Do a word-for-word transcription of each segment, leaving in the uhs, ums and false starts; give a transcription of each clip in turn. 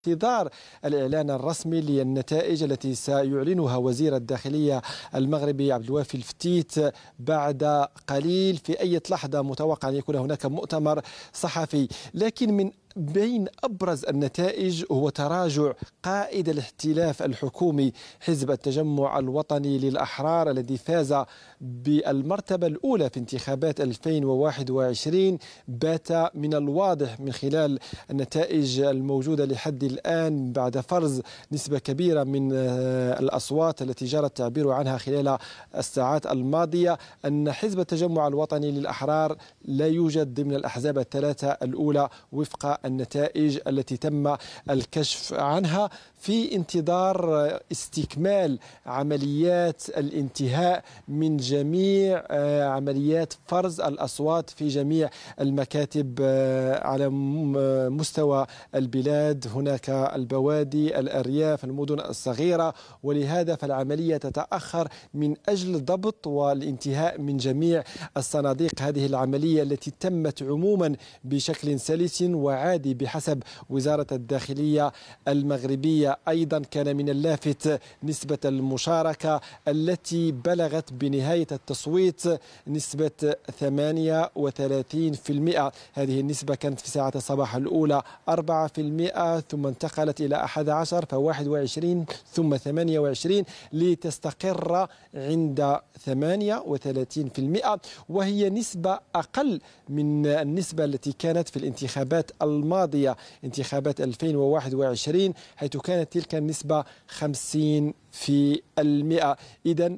انتظار الإعلان الرسمي للنتائج التي سيعلنها وزير الداخلية المغربي عبد الوافي الفتيت بعد قليل. في أي لحظة متوقع أن يكون هناك مؤتمر صحفي، لكن من بين أبرز النتائج هو تراجع قائد الاحتلاف الحكومي حزب التجمع الوطني للأحرار الذي فاز بالمرتبة الأولى في انتخابات ألفين وواحد وعشرين. بات من الواضح من خلال النتائج الموجودة لحد الآن بعد فرز نسبة كبيرة من الأصوات التي جرى التعبير عنها خلال الساعات الماضية أن حزب التجمع الوطني للأحرار لا يوجد ضمن الأحزاب الثلاثة الأولى وفق النتائج التي تم الكشف عنها، في انتظار استكمال عمليات الانتهاء من جميع عمليات فرز الأصوات في جميع المكاتب على مستوى البلاد. هناك البوادي، الأرياف، المدن الصغيرة، ولهذا فالعملية تتأخر من أجل ضبط والانتهاء من جميع الصناديق. هذه العملية التي تمت عموما بشكل سلس وعادي بحسب وزارة الداخلية المغربية. أيضا كان من اللافت نسبة المشاركة التي بلغت بنهاية التصويت نسبة ثمانية وثلاثين بالمئة. هذه النسبة كانت في ساعة الصباح الأولى أربعة بالمئة، ثم انتقلت إلى أحد عشر فواحد وعشرين ثم ثمانية وعشرين لتستقر عند ثمانية وثلاثين بالمئة، وهي نسبة أقل من النسبة التي كانت في الانتخابات الماضية انتخابات ألفين وواحد وعشرين حيث كانت تلك النسبة خمسين في المئة. إذن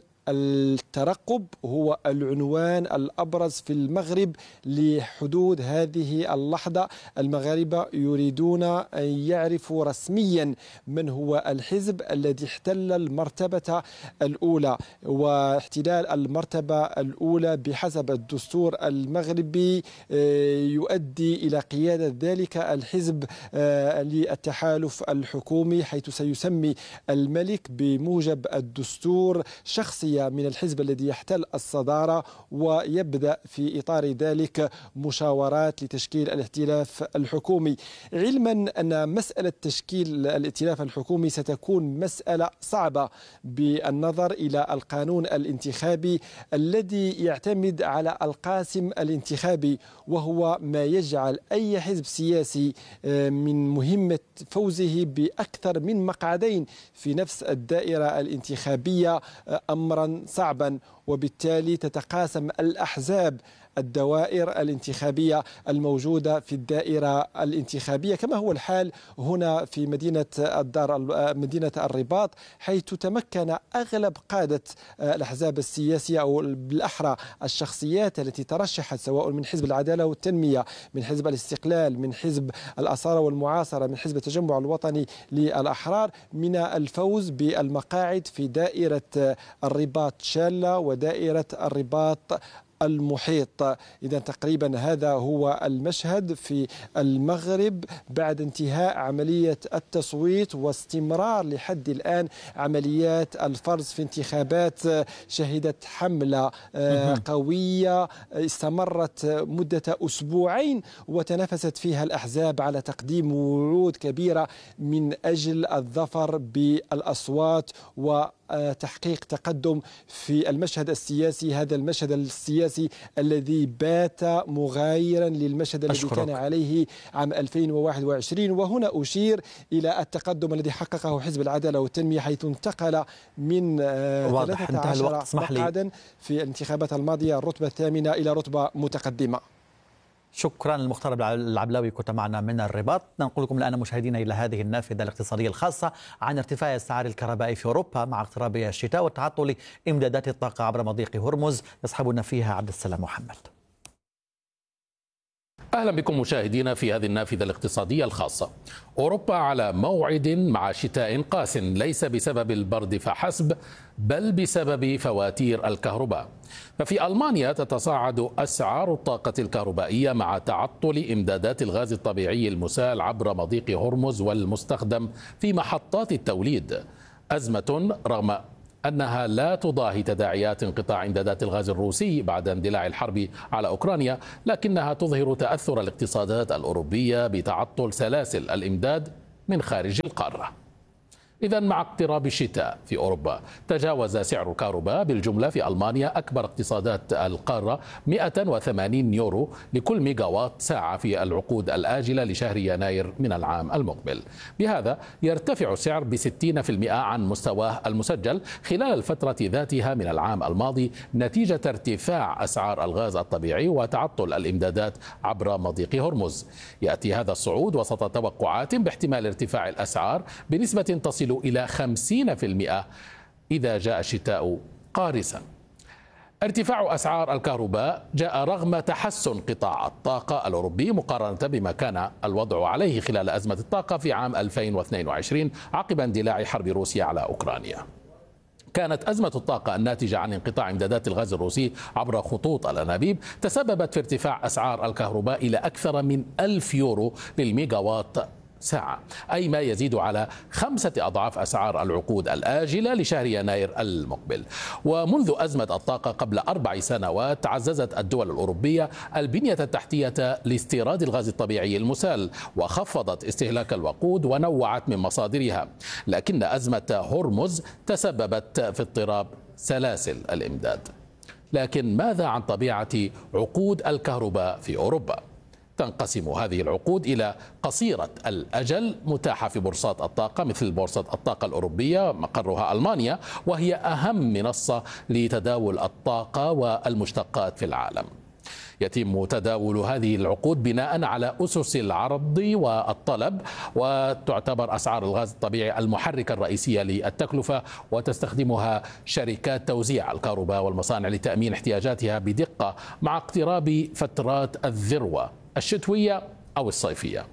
الترقب هو العنوان الأبرز في المغرب لحدود هذه اللحظة. المغاربة يريدون أن يعرفوا رسميا من هو الحزب الذي احتل المرتبة الأولى، واحتلال المرتبة الأولى بحسب الدستور المغربي يؤدي إلى قيادة ذلك الحزب للتحالف الحكومي، حيث سيسمي الملك بموجب الدستور شخصية من الحزب الذي يحتل الصدارة، ويبدأ في إطار ذلك مشاورات لتشكيل الائتلاف الحكومي، علما أن مسألة تشكيل الائتلاف الحكومي ستكون مسألة صعبة بالنظر إلى القانون الانتخابي الذي يعتمد على القاسم الانتخابي، وهو ما يجعل أي حزب سياسي من مهمة فوزه بأكثر من مقعدين في نفس الدائرة الانتخابية أمرا صعبا، وبالتالي تتقاسم الأحزاب الدوائر الانتخابية الموجودة في الدائرة الانتخابية، كما هو الحال هنا في مدينة الدار مدينة الرباط، حيث تمكن أغلب قادة الأحزاب السياسية أو بالأحرى الشخصيات التي ترشحت سواء من حزب العدالة والتنمية، من حزب الاستقلال، من حزب الأصالة والمعاصرة، من حزب التجمع الوطني للأحرار، من الفوز بالمقاعد في دائرة الرباط شالة ودائرة الرباط المحيط. إذا تقريبا هذا هو المشهد في المغرب بعد انتهاء عملية التصويت واستمرار لحد الآن عمليات الفرز في انتخابات شهدت حملة قوية استمرت مدة أسبوعين وتنافست فيها الأحزاب على تقديم وعود كبيرة من أجل الظفر بالأصوات و تحقيق تقدم في المشهد السياسي، هذا المشهد السياسي الذي بات مغايرا للمشهد الذي كان عليه عام ألفين وواحد وعشرين. وهنا أشير إلى التقدم الذي حققه حزب العدالة والتنمية، حيث انتقل من ثلاثة عشر مقعدا في الانتخابات الماضية الرتبة الثامنة إلى رتبة متقدمة. شكرا المختار العبلاوي، كنت معنا من الرباط. ننقل لكم الآن مشاهدينا إلى هذه النافذة الاقتصادية الخاصة عن ارتفاع أسعار الكهرباء في أوروبا مع اقتراب الشتاء وتعطل إمدادات الطاقة عبر مضيق هرمز. يصحبنا فيها عبد السلام محمد. أهلا بكم مشاهدينا في هذه النافذة الاقتصادية الخاصة. أوروبا على موعد مع شتاء قاس، ليس بسبب البرد فحسب بل بسبب فواتير الكهرباء. ففي ألمانيا تتصاعد أسعار الطاقة الكهربائية مع تعطل إمدادات الغاز الطبيعي المسال عبر مضيق هرمز والمستخدم في محطات التوليد. أزمة رغم أنها لا تضاهي تداعيات انقطاع إمدادات الغاز الروسي بعد اندلاع الحرب على أوكرانيا، لكنها تظهر تأثر الاقتصادات الأوروبية بتعطل سلاسل الإمداد من خارج القارة. إذا مع اقتراب الشتاء في أوروبا تجاوز سعر الكهرباء بالجملة في ألمانيا أكبر اقتصادات القارة مئة وثمانين يورو لكل ميجاوات ساعة في العقود الآجلة لشهر يناير من العام المقبل. بهذا يرتفع السعر بستين بالمئة عن مستواه المسجل خلال الفترة ذاتها من العام الماضي نتيجة ارتفاع أسعار الغاز الطبيعي وتعطل الإمدادات عبر مضيق هرمز. يأتي هذا الصعود وسط توقعات باحتمال ارتفاع الأسعار بنسبة تصل إلى خمسين بالمئة إذا جاء الشتاء قارسا. ارتفاع أسعار الكهرباء جاء رغم تحسن قطاع الطاقة الأوروبي مقارنة بما كان الوضع عليه خلال أزمة الطاقة في عام ألفين واثنين وعشرين عقب اندلاع حرب روسيا على أوكرانيا. كانت أزمة الطاقة الناتجة عن انقطاع إمدادات الغاز الروسي عبر خطوط الأنابيب تسببت في ارتفاع أسعار الكهرباء إلى أكثر من ألف يورو للميجاوات ساعة، أي ما يزيد على خمسة أضعاف أسعار العقود الآجلة لشهر يناير المقبل. ومنذ أزمة الطاقة قبل أربع سنوات تعززت الدول الأوروبية البنية التحتية لاستيراد الغاز الطبيعي المسال وخفضت استهلاك الوقود ونوعت من مصادرها، لكن أزمة هرمز تسببت في اضطراب سلاسل الإمداد. لكن ماذا عن طبيعة عقود الكهرباء في أوروبا؟ تنقسم هذه العقود إلى قصيرة الأجل متاحة في بورصات الطاقة مثل بورصة الطاقة الأوروبية مقرها ألمانيا، وهي أهم منصة لتداول الطاقة والمشتقات في العالم. يتم تداول هذه العقود بناء على أسس العرض والطلب، وتعتبر أسعار الغاز الطبيعي المحركة الرئيسية للتكلفة، وتستخدمها شركات توزيع الكهرباء والمصانع لتأمين احتياجاتها بدقة مع اقتراب فترات الذروة الشتوية أو الصيفية.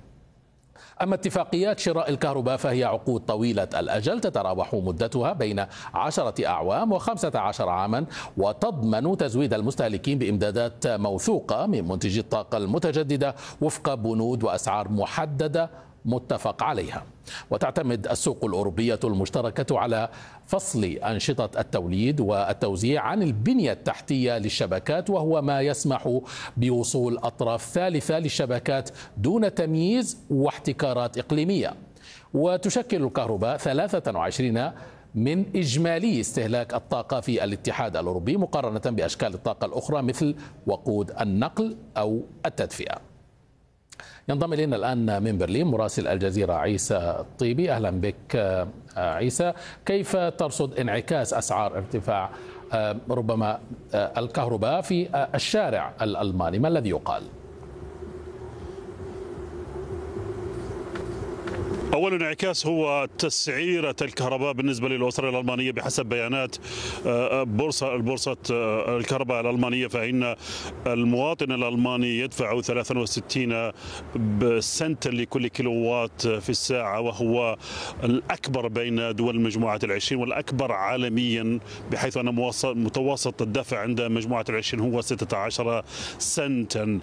أما اتفاقيات شراء الكهرباء فهي عقود طويلة الأجل تتراوح مدتها بين عشرة أعوام وخمسة عشر عاما، وتضمن تزويد المستهلكين بإمدادات موثوقة من منتجي الطاقة المتجددة وفق بنود وأسعار محددة متفق عليها. وتعتمد السوق الأوروبية المشتركة على فصل أنشطة التوليد والتوزيع عن البنية التحتية للشبكات، وهو ما يسمح بوصول أطراف ثالثة للشبكات دون تمييز واحتكارات إقليمية. وتشكل الكهرباء ثلاثة وعشرين من إجمالي استهلاك الطاقة في الاتحاد الأوروبي مقارنة بأشكال الطاقة الأخرى مثل وقود النقل أو التدفئة. ينضم إلينا الآن من برلين مراسل الجزيرة عيسى الطيبي. أهلا بك عيسى. كيف ترصد انعكاس أسعار ارتفاع ربما الكهرباء في الشارع الألماني؟ ما الذي يقال؟ أول انعكاس هو تسعيرة الكهرباء بالنسبة للأسرة الألمانية بحسب بيانات بورصة البورصة الكهرباء الألمانية، فإن المواطن الألماني يدفع ثلاثة وستين سنت لكل كيلووات في الساعة، وهو الأكبر بين دول مجموعة العشرين والأكبر عالميا، بحيث أن متوسط الدفع عند مجموعة العشرين هو ستة عشر سنتا.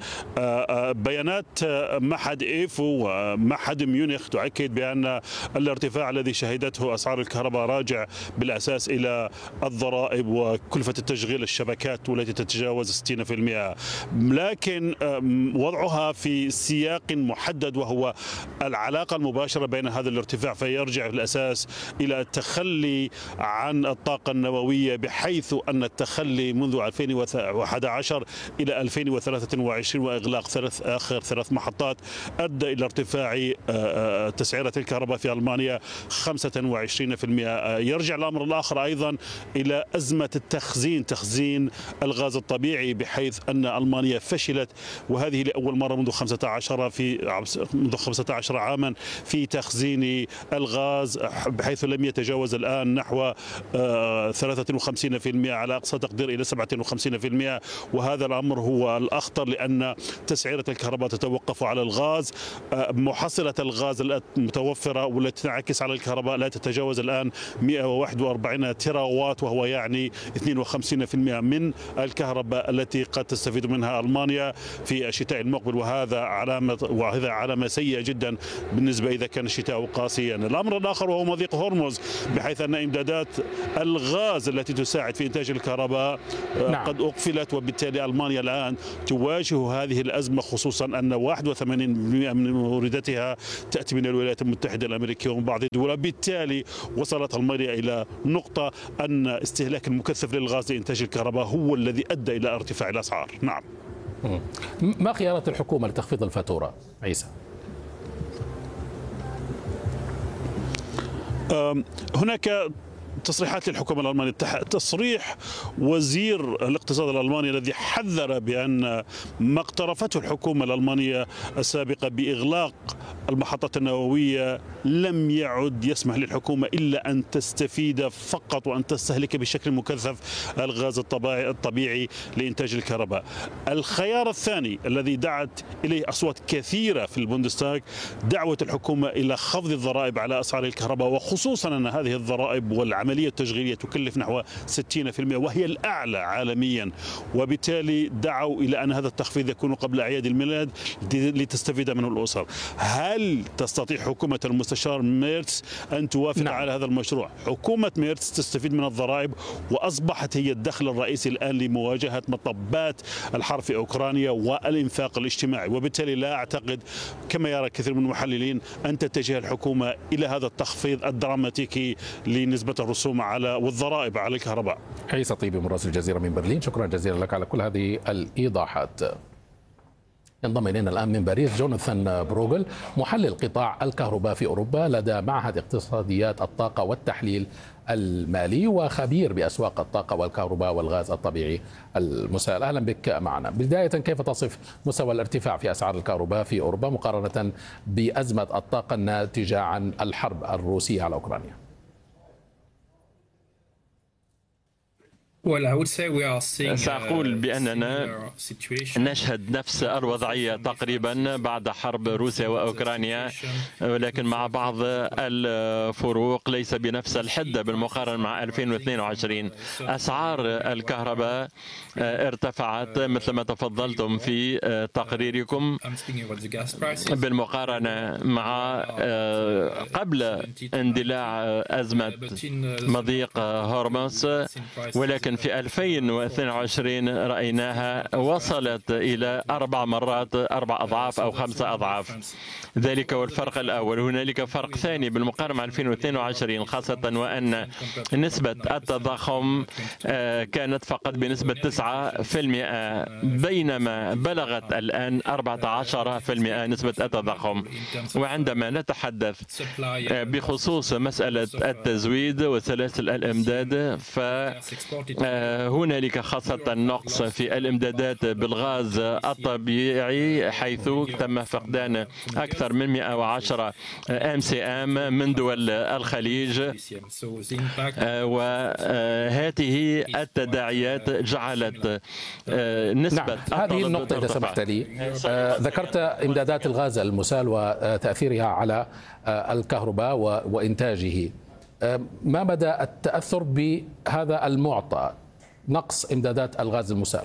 بيانات معهد إيفو ومعهد ميونخ تؤكد بأن الارتفاع الذي شهدته أسعار الكهرباء راجع بالأساس إلى الضرائب وكلفة التشغيل الشبكات والتي تتجاوز ستين بالمئة، لكن وضعها في سياق محدد وهو العلاقة المباشرة بين هذا الارتفاع، فيرجع بالأساس إلى التخلي عن الطاقة النووية، بحيث أن التخلي منذ ألفين وأحد عشر إلى ألفين وثلاثة وعشرين وإغلاق ثلاث آخر ثلاث محطات أدى إلى ارتفاع تسعيرة الكهرباء في ألمانيا خمسة وعشرين بالمئة. يرجع الأمر الآخر أيضا إلى أزمة التخزين، تخزين الغاز الطبيعي، بحيث أن ألمانيا فشلت، وهذه لأول مرة منذ خمسة عشر في منذ خمسة عشر عاما في تخزين الغاز، بحيث لم يتجاوز الآن نحو ثلاثة وخمسين بالمئة على أقصى تقدير إلى سبعة وخمسين بالمئة، وهذا الأمر هو الأخطر لأن تسعيرة الكهرباء تتوقف على الغاز. محصلة الغاز المتوفرة والتي تنعكس على الكهرباء لا تتجاوز الآن مئة وواحد وأربعين تيراوات، وهو يعني اثنين وخمسين بالمئة من الكهرباء التي قد تستفيد منها ألمانيا في الشتاء المقبل، وهذا علامة وهذا علامة سيئة جدا بالنسبة إذا كان الشتاء قاسيا. الأمر الآخر وهو مضيق هرمز، بحيث أن إمدادات الغاز التي تساعد في إنتاج الكهرباء نعم. قد أقفلت، وبالتالي ألمانيا الآن تواجه هذه الأزمة، خصوصا أن واحد وثمانين بالمئة من موردتها تأتي من الولايات المتحدة الأمريكية ومن بعض الدول، وبالتالي وصلت ألمانيا إلى نقطة أن استهلاك المكثف للغاز لإنتاج الكهرباء هو الذي أدى إلى ارتفاع الأسعار. نعم. ما خيارات الحكومة لتخفيض الفاتورة عيسى؟ هناك تصريحات للحكومة الألمانية، تصريح وزير الاقتصاد الألماني الذي حذر بأن ما اقترفته الحكومة الألمانية السابقة بإغلاق المحطات النووية لم يعد يسمح للحكومة إلا أن تستفيد فقط وأن تستهلك بشكل مكثف الغاز الطبيعي لإنتاج الكهرباء. الخيار الثاني الذي دعت إليه أصوات كثيرة في البوندستاغ دعوة الحكومة إلى خفض الضرائب على أسعار الكهرباء، وخصوصا أن هذه الضرائب والعملية التشغيلية تكلف نحو ستين بالمئة وهي الأعلى عالميا، وبالتالي دعوا إلى أن هذا التخفيض يكون قبل أعياد الميلاد لتستفيد منه الأسر. هل تستطيع حكومة المستشار ميرتس أن توافق نعم. على هذا المشروع؟ حكومة ميرتس تستفيد من الضرائب وأصبحت هي الدخل الرئيسي الآن لمواجهة مطبات الحرب في أوكرانيا والإنفاق الاجتماعي، وبالتالي لا أعتقد كما يرى كثير من المحللين أن تتجه الحكومة إلى هذا التخفيض الدراماتيكي لنسبة الرسوم على والضرائب على الكهرباء. عيسى طيبي مراسل الجزيرة من برلين، شكرا جزيلا لك على كل هذه الإيضاحات. ينضم إلينا الآن من باريس جوناثان بروغل محلل قطاع الكهرباء في أوروبا لدى معهد اقتصاديات الطاقة والتحليل المالي وخبير بأسواق الطاقة والكهرباء والغاز الطبيعي المسال. أهلا بك معنا. بداية، كيف تصف مستوى الارتفاع في أسعار الكهرباء في أوروبا مقارنة بأزمة الطاقة الناتجة عن الحرب الروسية على أوكرانيا؟ سأقول بأننا نشهد نفس الوضعية تقريبا بعد حرب روسيا وأوكرانيا، ولكن مع بعض الفروق ليس بنفس الحدة بالمقارنة مع ألفين واثنين وعشرين. أسعار الكهرباء ارتفعت مثل ما تفضلتم في تقريركم بالمقارنة مع قبل اندلاع أزمة مضيق هرمز، ولكن في ألفين واثنين وعشرين رأيناها وصلت إلى أربع مرات أربع أضعاف أو خمسة أضعاف. ذلك هو الفرق الأول. هنالك فرق ثاني بالمقارنة مع ألفين واثنين وعشرين، خاصة وأن نسبة التضخم كانت فقط بنسبة تسعة بالمئة بينما بلغت الآن أربعة عشر بالمئة نسبة التضخم. وعندما نتحدث بخصوص مسألة التزويد وسلاسل الإمداد، فهنالك خاصة نقص في الإمدادات بالغاز الطبيعي، حيث تم فقدان أكثر من مئة وعشرة أم سي أم من دول الخليج، وهذه التداعيات جعلت نسبة نعم. هذه النقطة إذا سمحت لي، ذكرت إمدادات الغاز المسال وتأثيرها على الكهرباء وإنتاجه. ما مدى التأثر بهذا المعطى، نقص إمدادات الغاز المسال؟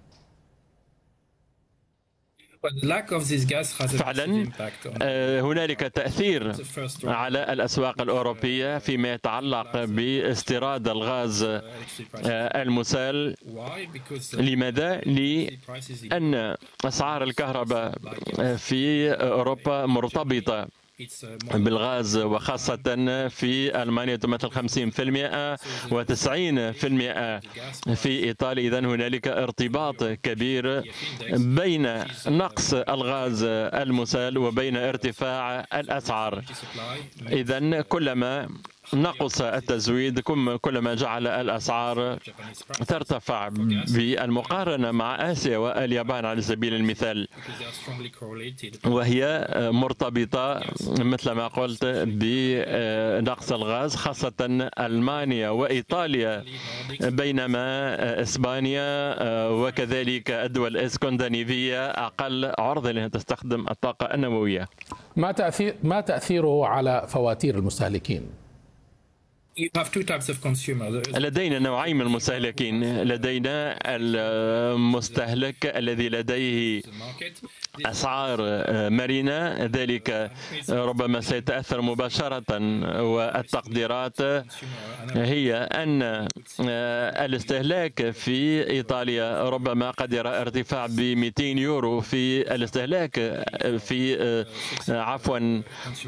فعلا هنالك تأثير على الأسواق الأوروبية فيما يتعلق باستيراد الغاز المسال. لماذا؟ لأن أسعار الكهرباء في أوروبا مرتبطة بالغاز، وخاصة في ألمانيا تمثل خمسين بالمئة وتسعين بالمئة في إيطاليا. إذن هنالك ارتباط كبير بين نقص الغاز المسال وبين ارتفاع الأسعار. إذن كلما نقص التزويد كلما جعل الأسعار ترتفع. بالمقارنة مع آسيا واليابان على سبيل المثال، وهي مرتبطة مثل ما قلت بنقص الغاز، خاصة ألمانيا وإيطاليا، بينما إسبانيا وكذلك الدول الإسكندنافية أقل عرضة لأنها تستخدم الطاقة النووية. ما تأثير ما تأثيره على فواتير المستهلكين؟ لدينا نوعين من المستهلكين. لدينا المستهلك الذي لديه أسعار مرنة، ذلك ربما سيتأثر مباشرة، والتقديرات هي أن الاستهلاك في إيطاليا ربما قد يرى ارتفاع ب مئتين يورو في الاستهلاك في عفوا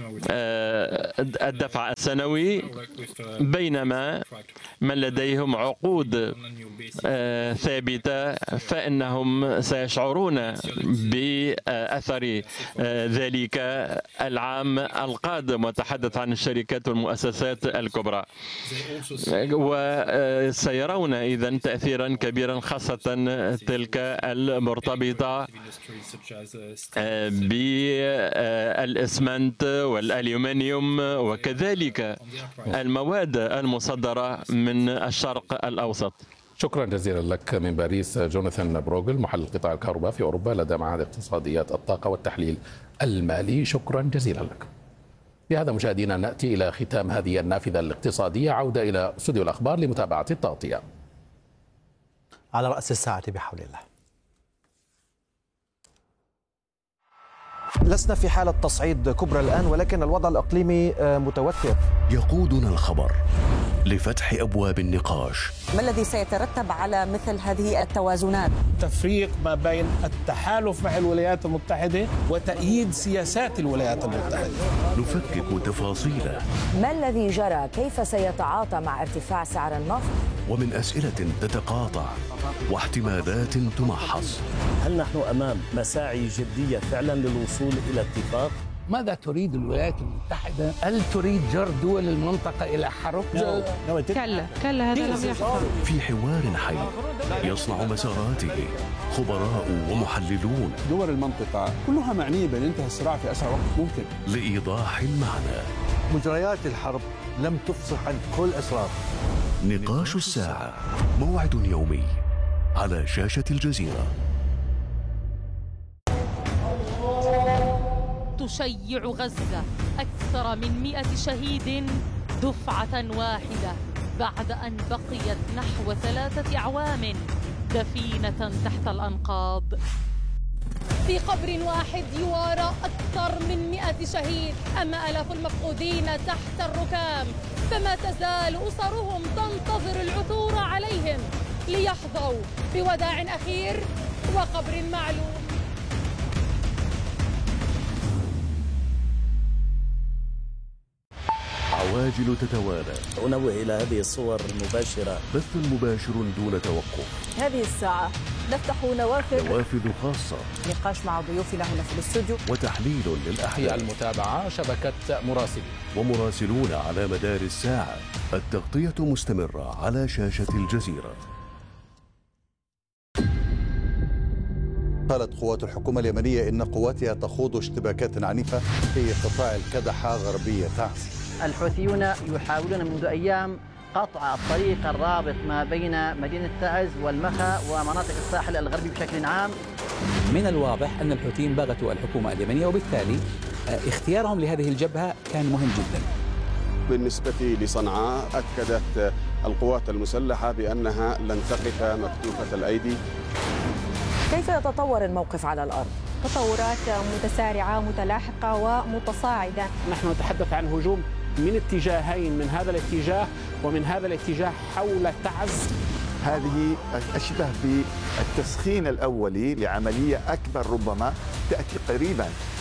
الدفع السنوي، بينما من لديهم عقود ثابتة فإنهم سيشعرون بأثر ذلك العام القادم، وتحدث عن الشركات والمؤسسات الكبرى، وسيرون إذن تأثيرا كبيرا، خاصة تلك المرتبطة بالإسمنت والأليومنيوم وكذلك المواد المصدرة من الشرق الأوسط. شكرا جزيلا لك من باريس جوناثان بروغل، محلل قطاع الكهرباء في أوروبا لدى معهد اقتصاديات الطاقة والتحليل المالي. شكرا جزيلا لك. بهذا مشاهدينا نأتي إلى ختام هذه النافذة الاقتصادية. عودة إلى استوديو الأخبار لمتابعة التغطية. على رأس الساعة بحول الله. لسنا في حالة تصعيد كبرى الآن، ولكن الوضع الإقليمي متوتر. يقودنا الخبر لفتح أبواب النقاش. ما الذي سيترتب على مثل هذه التوازنات؟ تفريق ما بين التحالف مع الولايات المتحدة وتأييد سياسات الولايات المتحدة. نفكك تفاصيله. ما الذي جرى؟ كيف سيتعاطى مع ارتفاع سعر النفط؟ ومن أسئلة تتقاطع واحتمالات تمحص. هل نحن أمام مساعي جدية فعلا للوصول إلى اتفاق؟ ماذا تريد الولايات المتحدة؟ هل تريد جر دول المنطقة إلى حرب؟ كلا كلا هذا لم يحصل. في حوار حي يصنع مساراته خبراء ومحللون. دول المنطقة كلها معنية بأن ينتهي الصراع في أسرع وقت ممكن. لإيضاح المعنى. مجريات الحرب لم تفصح عن كل أسرار. نقاش الساعة، موعد يومي على شاشة الجزيرة. تشيع غزة أكثر من مئة شهيد دفعة واحدة بعد أن بقيت نحو ثلاثة أعوام دفينة تحت الأنقاض. في قبر واحد يوارى أكثر من مئة شهيد، أما آلاف المفقودين تحت الركام، فما تزال أسرهم تنتظر العثور عليهم ليحظوا بوداع أخير وقبر معلوم. عواجل تتوالى. أنوه إلى هذه الصور المباشرة. بث مباشر دون توقف. هذه الساعة نفتح نوافذ نوافذ خاصة. نقاش مع ضيوفنا هنا في الاستوديو. وتحليل للأحداث. المتابعة شبكة مراسلين. ومراسلون على مدار الساعة. التغطية مستمرة على شاشة الجزيرة. قالت قوات الحكومة اليمنية إن قواتها تخوض اشتباكات عنيفة في قطاع الكدحة غربية تعز. الحوثيون يحاولون منذ أيام قطع الطريق الرابط ما بين مدينة تعز والمخا ومناطق الساحل الغربي بشكل عام. من الواضح أن الحوثيين بغتوا الحكومة اليمنية، وبالتالي اختيارهم لهذه الجبهة كان مهم جدا. بالنسبة لصنعاء أكدت القوات المسلحة بأنها لن تقف مكتوفة الأيدي. كيف يتطور الموقف على الأرض؟ تطورات متسارعة متلاحقة ومتصاعدة. نحن نتحدث عن هجوم من اتجاهين، من هذا الاتجاه ومن هذا الاتجاه حول تعز. هذه أشبه بالتسخين الأولي لعملية أكبر ربما تأتي قريبا.